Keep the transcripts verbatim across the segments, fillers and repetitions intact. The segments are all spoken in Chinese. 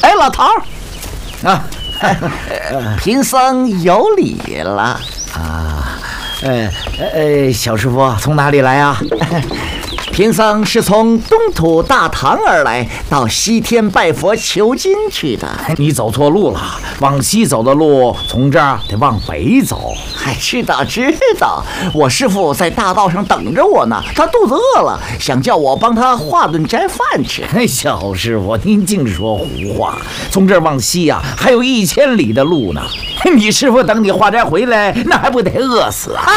哎，老头儿，啊，贫僧有礼了啊。呃呃，小师傅从哪里来啊？ 贫僧是从东土大唐而来，到西天拜佛求经去的。 你走错路了，往西走的路，从这儿得往北走。 哎，知道知道，我师父在大道上等着我呢，他肚子饿了，想叫我帮他化顿斋饭吃。 哎，小师傅，您净说胡话！从这儿往西呀、啊，还有一千里的路呢。你师傅等你化斋回来，那还不得饿死啊？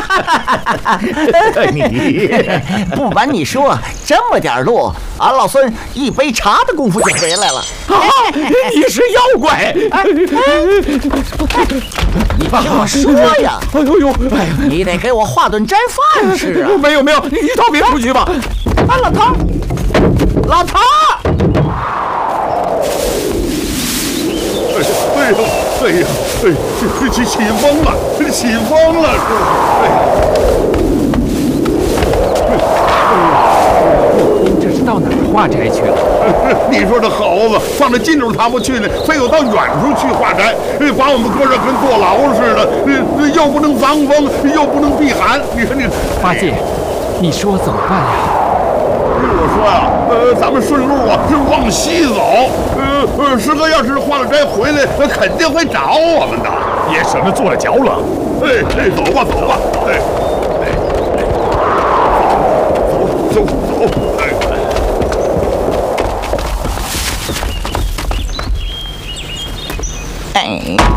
你不瞒你说，这么点路，俺老孙一杯茶的功夫就回来了。 啊！你是妖怪！哎哎、 你听我说呀！ 哎呦呦！哎， 你得给我化顿斋饭吃啊！ 没有没有，你到别处去吧。 啊，老头，老头！ 哎呀哎呀哎！起起风了，起风了！ 这是到哪儿化斋去了？ 你说这猴子放在近处他不去呢，非要到远处去化斋，把我们搁这跟坐牢似的，又不能防风，又不能避寒。你说你， 八戒，你说怎么办呀？ 我说呀、啊，呃，咱们顺路啊，是往西走。呃呃，师哥要是化了斋回来，那肯定会找我们的， 也省得坐了脚了。 哎哎，走吧走吧，哎哎哎，走走走，哎。 哎。